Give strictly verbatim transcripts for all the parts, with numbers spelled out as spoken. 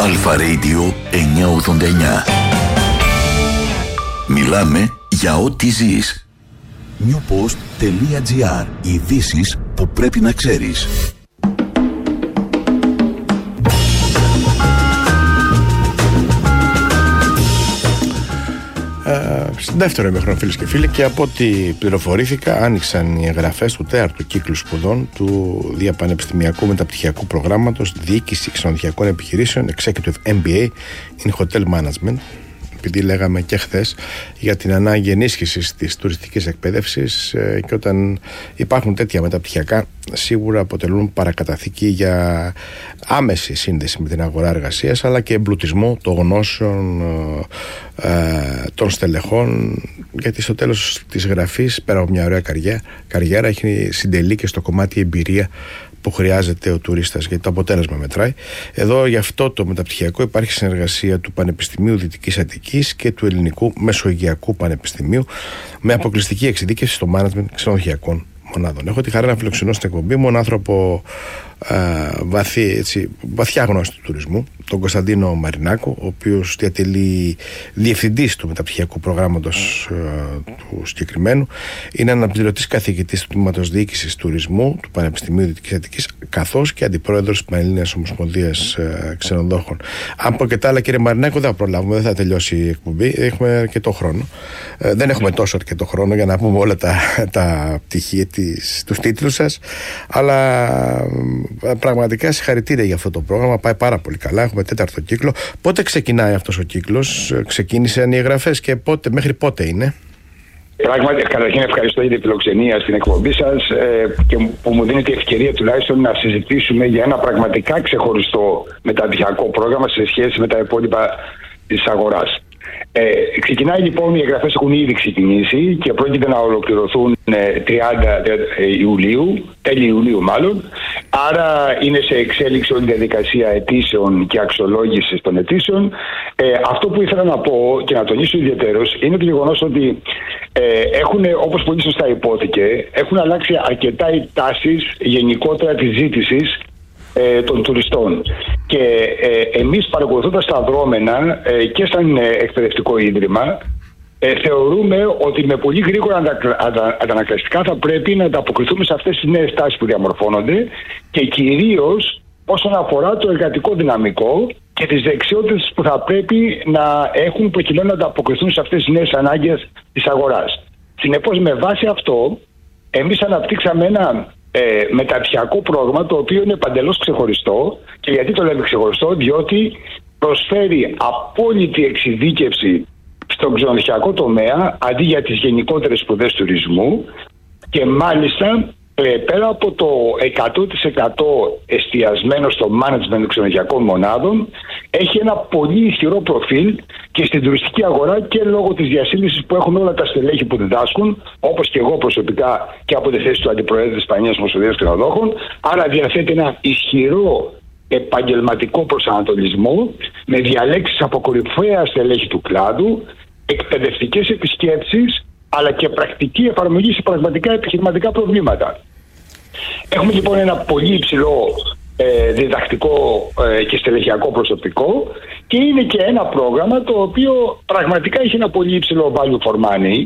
Αλφα Radio εννιακόσια ογδόντα εννιά. Μιλάμε για ό,τι ζεις. newpost.gr. Ειδήσεις που πρέπει να ξέρεις. Στην δεύτερο ημίχρονο, φίλες και φίλοι, και από ό,τι πληροφορήθηκα, άνοιξαν οι εγγραφές του τέταρτου κύκλου σπουδών του διαπανεπιστημιακού μεταπτυχιακού προγράμματος Διοίκηση Ξενοδοχειακών Επιχειρήσεων Executive εμ μπι έι in Hotel Management. Επειδή λέγαμε και χθες για την ανάγκη ενίσχυσης της τουριστικής εκπαίδευσης, και όταν υπάρχουν τέτοια μεταπτυχιακά, σίγουρα αποτελούν παρακαταθήκη για άμεση σύνδεση με την αγορά εργασίας, αλλά και εμπλουτισμό των γνώσεων ε, των στελεχών, γιατί στο τέλος της γραφής, πέρα από μια ωραία καριέρα, καριέρα έχει συντελεί και στο κομμάτι εμπειρία που χρειάζεται ο τουρίστας, γιατί το αποτέλεσμα μετράει. Εδώ γι' αυτό το μεταπτυχιακό υπάρχει συνεργασία του Πανεπιστημίου Δυτικής Αττικής και του Ελληνικού Μεσογειακού Πανεπιστημίου, με αποκλειστική εξειδίκευση στο management ξενοδοχειακών μονάδων. Έχω τη χαρά να φιλοξενώ στην εκπομπή μου έναν άνθρωπο α, βαθύ, έτσι, βαθιά γνώση του τουρισμού, τον Κωνσταντίνο Μαρινάκο, ο οποίος διατελεί διευθυντής του μεταπτυχιακού προγράμματος α, του συγκεκριμένου. Είναι αναπληρωτής καθηγητής του Τμήματος Διοίκησης Τουρισμού του Πανεπιστημίου Δυτικής Αττικής, καθώς και αντιπρόεδρος της Πανελλήνιας Ομοσπονδίας α, Ξενοδόχων. Αν πω και τα άλλα, κύριε Μαρινάκο, δεν θα προλάβουμε, δεν θα τελειώσει η εκπομπή. Έχουμε αρκετό χρόνο. Ε, δεν έχουμε τόσο αρκετό χρόνο για να πούμε όλα τα, τα πτυχία της, τους τίτλους σας, αλλά πραγματικά συγχαρητήρια για αυτό το πρόγραμμα. Πάει πάρα πολύ καλά. Έχουμε τέταρτο κύκλο. Πότε ξεκινάει αυτός ο κύκλος? Ξεκίνησαν οι εγγραφές και πότε, μέχρι πότε είναι? Πράγματι, καταρχήν ευχαριστώ για την φιλοξενία στην εκπομπή σας ε, και που μου δίνει τη ευκαιρία τουλάχιστον να συζητήσουμε για ένα πραγματικά ξεχωριστό μεταπτυχιακό πρόγραμμα σε σχέση με τα υπόλοιπα της αγοράς. Ε, ξεκινάει λοιπόν, οι εγγραφές έχουν ήδη ξεκινήσει και πρόκειται να ολοκληρωθούν ε, τριάντα Ιουλίου, τέλη Ιουλίου μάλλον. Άρα είναι σε εξέλιξη όλη η διαδικασία αιτήσεων και αξιολόγησης των αιτήσεων. Ε, αυτό που ήθελα να πω και να τονίσω ιδιαίτερως είναι το γεγονός ότι ε, έχουν, όπως πολύ σωστά υπόθηκε, έχουν αλλάξει αρκετά οι τάσεις γενικότερα της ζήτησης ε, των τουριστών. Και ε, εμείς, παρακολουθώντας τα δρόμενα ε, και σαν ε, εκπαιδευτικό ίδρυμα, ε, θεωρούμε ότι με πολύ γρήγορα αντα, αντα, αντανακλαστικά θα πρέπει να ανταποκριθούμε σε αυτές τις νέες τάσεις που διαμορφώνονται, και κυρίως όσον αφορά το εργατικό δυναμικό και τις δεξιότητες που θα πρέπει να έχουν προκειμένου να ανταποκριθούν σε αυτές τις νέες ανάγκες της αγοράς. Συνεπώς, με βάση αυτό, εμείς αναπτύξαμε ένα ε, μεταπτυχιακό πρόγραμμα, το οποίο είναι παντελώς ξεχωριστό. Και γιατί το λέμε ξεχωριστό? Διότι προσφέρει απόλυτη εξειδίκευση στον ξενοδοχειακό τομέα αντί για τις γενικότερες σπουδές τουρισμού, και μάλιστα πέρα από το εκατό τοις εκατό εστιασμένο στο management των ξενοδοχειακών μονάδων, έχει ένα πολύ ισχυρό προφίλ και στην τουριστική αγορά, και λόγω της διασύνδεσης που έχουν όλα τα στελέχη που διδάσκουν, όπως και εγώ προσωπικά και από τη θέση του Αντιπροέδρου της Πανελλήνιας Ομοσπονδίας Ξενοδόχων. Άρα διαθέτει ένα ισχυρό επαγγελματικό προσανατολισμό, με διαλέξεις από κορυφαία στελέχη του κλάδου, εκπαιδευτικές επισκέψεις, αλλά και πρακτική εφαρμογή σε πραγματικά επιχειρηματικά προβλήματα. Έχουμε λοιπόν ένα πολύ υψηλό ε, διδακτικό ε, και στελεχειακό προσωπικό, και είναι και ένα πρόγραμμα το οποίο πραγματικά έχει ένα πολύ υψηλό value for money,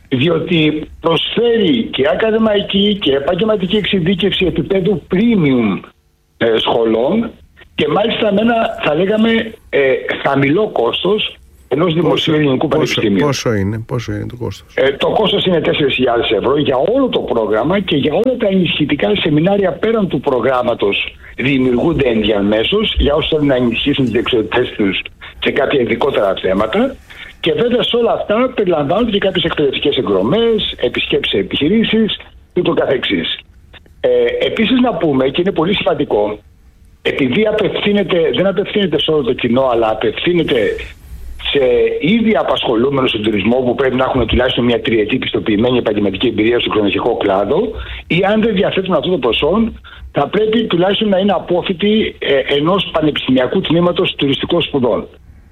διότι προσφέρει και ακαδημαϊκή και επαγγελματική εξειδίκευση επίπεδου premium ε, σχολών, και μάλιστα με ένα, θα λέγαμε, ε, χαμηλό κόστος ενός δημοσίου ελληνικού πανεπιστημίου. Πόσο είναι, πόσο είναι το κόστος? Ε, το κόστος είναι τέσσερις χιλιάδες ευρώ για όλο το πρόγραμμα, και για όλα τα ενισχυτικά σεμινάρια πέραν του προγράμματος δημιουργούνται ενδιαμέσως για όσους θέλουν να ενισχύσουν τις δεξιότητες τους σε κάποια ειδικότερα θέματα. Και βέβαια σε όλα αυτά περιλαμβάνονται και κάποιες εκπαιδευτικές εκδρομές, επισκέψεις σε επιχειρήσεις και το καθεξής. Ε, επίσης να πούμε, και είναι πολύ σημαντικό, επειδή απευθύνεται, δεν απευθύνεται σε όλο το κοινό, αλλά απευθύνεται σε ήδη απασχολούμενους στον τουρισμό, που πρέπει να έχουν τουλάχιστον μια τριετή πιστοποιημένη επαγγελματική εμπειρία στο ξενοδοχειακό κλάδο, ή αν δεν διαθέτουν αυτό το προσόν, θα πρέπει τουλάχιστον να είναι απόφοιτοι ε, ενός πανεπιστημιακού τμήματος τουριστικών σπουδών.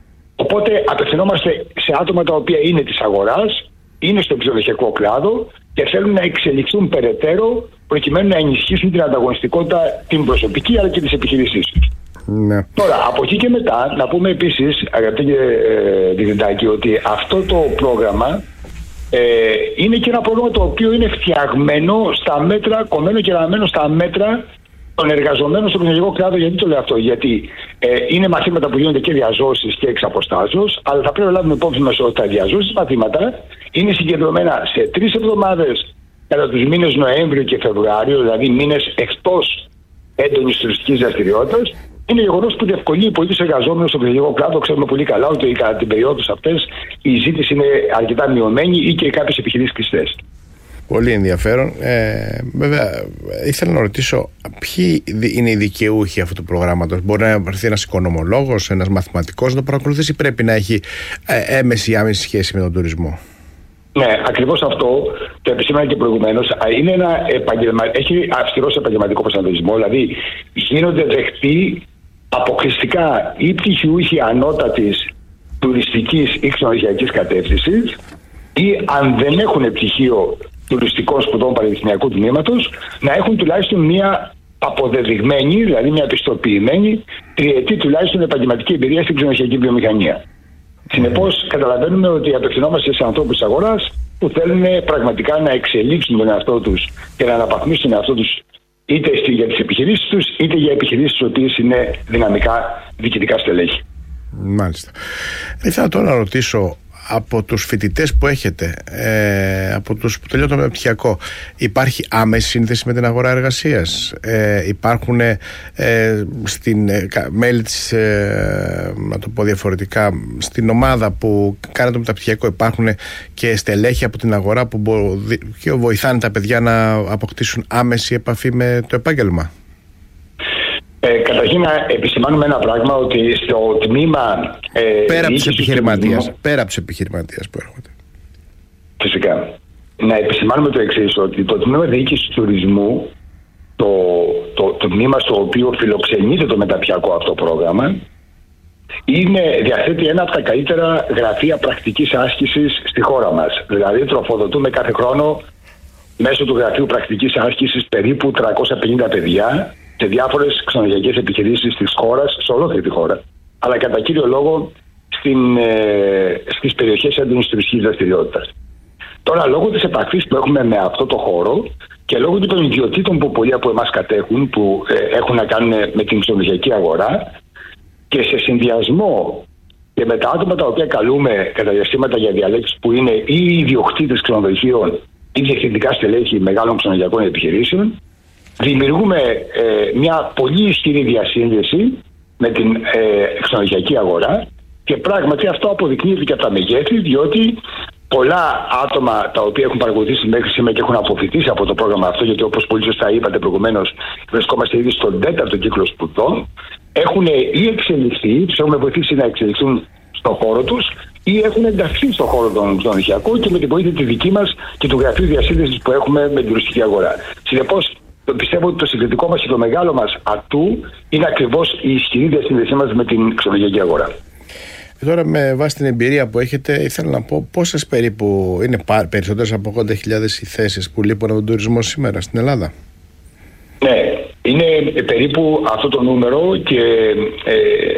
Οπότε απευθυνόμαστε σε άτομα τα οποία είναι της αγοράς, είναι στο ξενοδοχειακό κλάδο και θέλουν να εξελιχθούν περαιτέρω, προκειμένου να ενισχύσουν την ανταγωνιστικότητα, την προσωπική αλλά και τις επιχειρήσεις τους. Ναι. Τώρα, από εκεί και μετά, να πούμε επίσης, αγαπητέ ε, Διευθυντάκη, ότι αυτό το πρόγραμμα ε, είναι και ένα πρόγραμμα το οποίο είναι φτιαγμένο στα μέτρα, κομμένο και ραμμένο στα μέτρα των εργαζομένων στον πνευματικό κλάδο. Γιατί το λέω αυτό? Γιατί ε, είναι μαθήματα που γίνονται και διαζώσεις και εξ αποστάσεως, αλλά θα πρέπει να λάβουμε υπόψη μας ότι τα διαζώσεις μαθήματα είναι συγκεντρωμένα σε τρεις εβδομάδες κατά τους μήνες Νοέμβριο και Φεβρουάριο, δηλαδή μήνες εκτός έντονης τουριστικής δραστηριότητας. Είναι γεγονός που διευκολύνει πολύ τους εργαζόμενους στον πνευματικό κλάδο. Ξέρουμε πολύ καλά ότι κατά την περίοδο αυτές η ζήτηση είναι αρκετά μειωμένη ή και κάποιες επιχειρήσεις κλειστές. Πολύ ενδιαφέρον. Ε, βέβαια, ήθελα να ρωτήσω ποιοι είναι οι δικαιούχοι αυτού του προγράμματος. Μπορεί να έρθει ένας οικονομολόγος, ένας μαθηματικός να το παρακολουθήσει, πρέπει να έχει ε, έμεση ή άμεση σχέση με τον τουρισμό? Ναι, ακριβώς αυτό το επισήμανα και προηγουμένως. Είναι ένα επαγγελμα... Έχει αυστηρός επαγγελματικό προσανατολισμό, δηλαδή γίνονται δεκτοί αποκλειστικά ή πτυχιούχοι ανώτατης τουριστικής ή ξενοδοχειακής κατεύθυνσης, ή αν δεν έχουν πτυχίο τουριστικών σπουδών πανεπιστημιακού τμήματος, να έχουν τουλάχιστον μια αποδεδειγμένη, δηλαδή μια επιστοποιημένη τριετή τουλάχιστον επαγγελματική εμπειρία στην ξενοδοχειακή βιομηχανία. Συνεπώς, καταλαβαίνουμε ότι απευθυνόμαστε σε ανθρώπους της αγοράς που θέλουν πραγματικά να εξελίξουν τον εαυτό τους και να αναπαθμίσουν τον εαυτό τους, είτε για τις επιχειρήσεις τους, είτε για επιχειρήσεις τις οποίες είναι δυναμικά διοικητικά στελέχη. Μάλιστα. Ήθελα τώρα να ρωτήσω, από τους φοιτητές που έχετε, ε, από τους που τελειώνουν το μεταπτυχιακό, υπάρχει άμεση σύνδεση με την αγορά εργασίας? Ε, υπάρχουν ε, στην, ε, μέλη της, ε, να το πω διαφορετικά, στην ομάδα που κάνετε το μεταπτυχιακό, υπάρχουν και στελέχη από την αγορά που μπο, και βοηθάνε τα παιδιά να αποκτήσουν άμεση επαφή με το επάγγελμα? Ε, καταρχήν να επισημάνουμε ένα πράγμα, ότι στο τμήμα ε, πέρα από τους επιχειρηματίες πέρα από τους επιχειρηματίες που έρχονται. Φυσικά. Να επισημάνουμε το εξής, ότι το τμήμα διοίκησης του τουρισμού, το, το, το τμήμα στο οποίο φιλοξενείται το μεταπτυχιακό αυτό πρόγραμμα, είναι, διαθέτει ένα από τα καλύτερα γραφεία πρακτικής άσκησης στη χώρα μας. Δηλαδή τροφοδοτούμε κάθε χρόνο μέσω του γραφείου πρακτικής άσκησης περίπου τριακόσια πενήντα παιδιά σε διάφορες ξενοδοχειακές επιχειρήσεις της χώρας, σε ολόκληρη τη χώρα, αλλά κατά κύριο λόγο στην, ε, στις περιοχές έντονης τουριστικής δραστηριότητας. Τώρα, λόγω της επαφής που έχουμε με αυτό το χώρο και λόγω των ιδιωτήτων που πολλοί από εμάς κατέχουν, που ε, έχουν να κάνουν με την ξενοδοχειακή αγορά, και σε συνδυασμό και με τα άτομα τα οποία καλούμε κατά διαστήματα για διαλέξεις που είναι ή ιδιοκτήτες ξενοδοχείων ή διευθυντικά στελέχη μεγάλων ξενοδοχειακών επιχειρήσεων, δημιουργούμε ε, μια πολύ ισχυρή διασύνδεση με την ε, ξενοδοχειακή αγορά, και πράγματι αυτό αποδεικνύεται και από τα μεγέθη, διότι πολλά άτομα τα οποία έχουν παρακολουθήσει μέχρι σήμερα και έχουν αποφοιτήσει από το πρόγραμμα αυτό, γιατί όπως πολύ σωστά είπατε προηγουμένως, βρισκόμαστε ήδη στον τέταρτο κύκλο σπουδών, έχουν ή εξελιχθεί, τους έχουμε βοηθήσει να εξελιχθούν στον χώρο τους, ή έχουν ενταχθεί στον χώρο των ξενοδοχειακών και με την βοήθεια τη δική μας και του γραφείου διασύνδεσης που έχουμε με την τουριστική αγορά. Συνεπώς, πιστεύω ότι το συγκριτικό μας και το μεγάλο μας ατού είναι ακριβώς η ισχυρή διασύνδεσή μας με την ξενοδοχειακή αγορά. Και τώρα, με βάση την εμπειρία που έχετε, ήθελα να πω πόσες περίπου είναι περισσότερες από ογδόντα χιλιάδες οι θέσεις που λείπουν από τον τουρισμό σήμερα στην Ελλάδα? Ναι, είναι περίπου αυτό το νούμερο, και ε,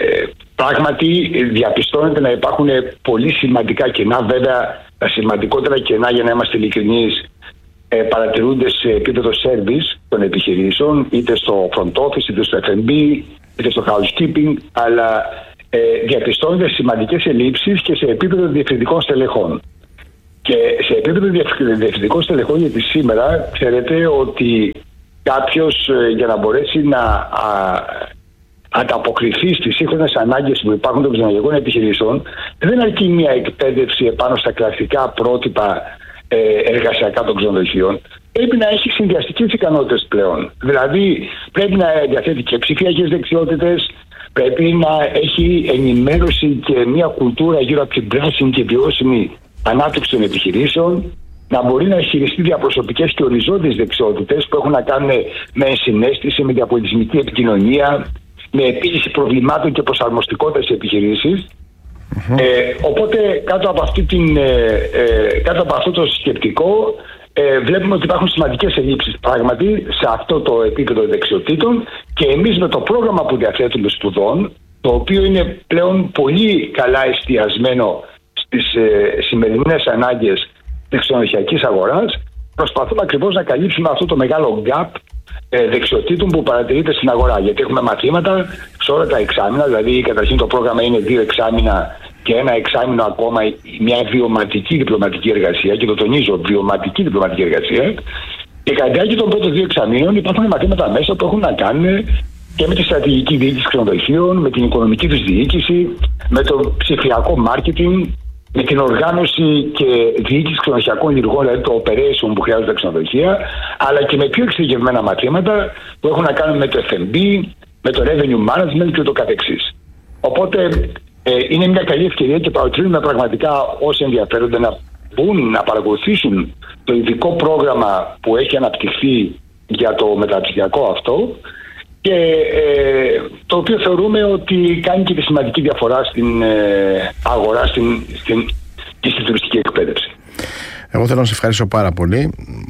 πράγματι διαπιστώνεται να υπάρχουν πολύ σημαντικά κενά. Βέβαια, τα σημαντικότερα κενά, για να είμαστε ειλικρινείς, ε, παρατηρούνται σε επίπεδο service των επιχειρήσεων, είτε στο front office, είτε στο εφ εμ μπι, είτε στο housekeeping, αλλά ε, διαπιστώνονται σημαντικές ελλείψεις και σε επίπεδο διευθυντικών στελεχών. Και σε επίπεδο διευθυντικών στελεχών, γιατί σήμερα ξέρετε ότι κάποιος ε, για να μπορέσει να α, ανταποκριθεί στις σύγχρονες ανάγκες που υπάρχουν των ξενοδοχειακών επιχειρήσεων, δεν αρκεί μια εκπαίδευση επάνω στα κλασικά πρότυπα ε, εργασιακά των ξενοδοχείων. Πρέπει να έχει συνδυαστικές ικανότητες πλέον. Δηλαδή πρέπει να διαθέτει και ψηφιακές δεξιότητες, πρέπει να έχει ενημέρωση και μια κουλτούρα γύρω από την πράσινη και βιώσιμη ανάπτυξη των επιχειρήσεων, να μπορεί να χειριστεί διαπροσωπικές και οριζόντιες δεξιότητες που έχουν να κάνουν με ενσυναίσθηση, με διαπολιτισμική επικοινωνία, με επίλυση προβλημάτων και προσαρμοστικότητα στις επιχειρήσεις. Mm-hmm. Ε, οπότε κάτω από, αυτή την, ε, ε, κάτω από αυτό το σκεπτικό ε, βλέπουμε ότι υπάρχουν σημαντικές ελλείψεις πράγματι σε αυτό το επίπεδο δεξιοτήτων και εμείς με το πρόγραμμα που διαθέτουμε σπουδών, το οποίο είναι πλέον πολύ καλά εστιασμένο στις ε, σημερινές ανάγκες της ξενοδοχειακής αγοράς, προσπαθούμε ακριβώς να καλύψουμε αυτό το μεγάλο gap ε, δεξιοτήτων που παρατηρείται στην αγορά. Γιατί έχουμε μαθήματα σε όλα τα εξάμηνα, δηλαδή καταρχήν το πρόγραμμα είναι δύο εξάμηνα και ένα εξάμηνο ακόμα μια βιωματική διπλωματική εργασία, και το τονίζω, βιωματική διπλωματική εργασία. Και κατά τη διάρκεια των πρώτων δύο εξαμήνων υπάρχουν μαθήματα μέσα που έχουν να κάνουν και με τη στρατηγική διοίκηση ξενοδοχείων, με την οικονομική τους διοίκηση, με το ψηφιακό marketing, με την οργάνωση και διοίκηση ξενοδοχειακών λειτουργών, δηλαδή το operation που χρειάζονται τα ξενοδοχεία, αλλά και με πιο εξειδικευμένα μαθήματα που έχουν να κάνουν με το εφ εμ μπι, με το revenue management και ούτω καθεξής. Οπότε ε, είναι μια καλή ευκαιρία και παροτρύνουμε πραγματικά όσοι ενδιαφέρονται να μπουν, να παρακολουθήσουν το ειδικό πρόγραμμα που έχει αναπτυχθεί για το μεταψηφιακό αυτό, και ε, το οποίο θεωρούμε ότι κάνει και τη σημαντική διαφορά στην ε, αγορά στην, στην, και στην τουριστική εκπαίδευση. Εγώ θέλω να σε ευχαριστήσω πάρα πολύ,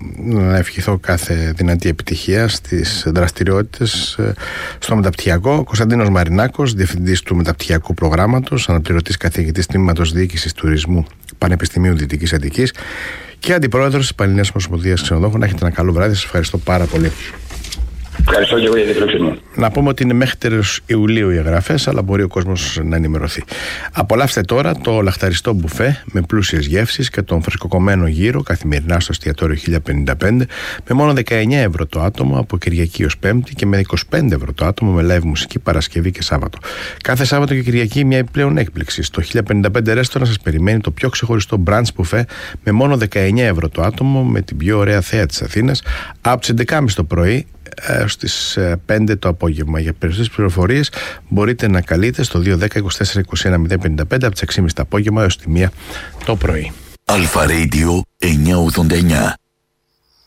να ευχηθώ κάθε δυνατή επιτυχία στις δραστηριότητες στο μεταπτυχιακό. Κωνσταντίνος Μαρινάκος, διευθυντής του μεταπτυχιακού προγράμματος, αναπληρωτής καθηγητής τμήματος διοίκησης τουρισμού Πανεπιστημίου Δυτικής Αττικής και αντιπρόεδρος της Πανελληνίας Ομοσπονδίας Ξενοδόχων. Να έχετε ένα καλό βράδυ. Σας ευχαριστώ πάρα πολύ. Ευχαριστώ και εγώ για την φιλοξενία. Να πούμε ότι είναι μέχρι τέλος Ιουλίου οι εγγραφές, αλλά μπορεί ο κόσμος να ενημερωθεί. Απολαύστε τώρα το λαχταριστό μπουφέ με πλούσιες γεύσεις και τον φρεσκοκομμένο γύρο καθημερινά στο εστιατόριο χίλια πενήντα πέντε με μόνο δεκαεννιά ευρώ το άτομο από Κυριακή ως Πέμπτη και με είκοσι πέντε ευρώ το άτομο με live μουσική Παρασκευή και Σάββατο. Κάθε Σάββατο και Κυριακή μια επιπλέον έκπληξη. Στο χίλια πενήντα πέντε Ρέστορα σας περιμένει το πιο ξεχωριστό brunch μπουφέ με μόνο δεκαεννιά ευρώ το άτομο με την πιο ωραία θέα της Αθήνας από τις έντεκα και μισή το πρωί στις πέντε το απόγευμα. Για περισσότερες πληροφορίες μπορείτε να καλείτε στο δύο ένα μηδέν είκοσι τέσσερα είκοσι ένα μηδέν πενήντα πέντε από τις έξι και μισή το απόγευμα έως τη μία το πρωί. Αλφα Radio εννιακόσια ογδόντα εννιά.